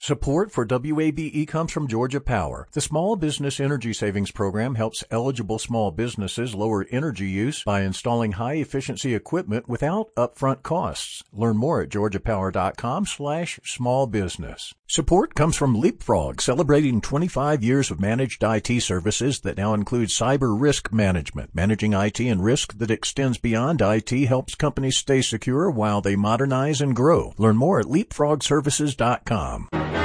Support for WABE comes from Georgia Power. The Small Business Energy Savings Program helps eligible small businesses lower energy use by installing high-efficiency equipment without upfront costs. Learn more at georgiapower.com/smallbusiness. Support comes from Leapfrog, celebrating 25 years of managed IT services that now include cyber risk management. Managing IT and risk that extends beyond IT helps companies stay secure while they modernize and grow. Learn more at leapfrogservices.com.